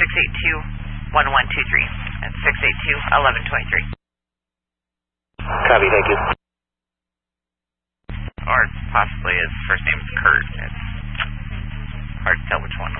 682-1123. That's 682-1123. Copy, thank you. Or possibly his first name is Kurt. It's hard to tell which one.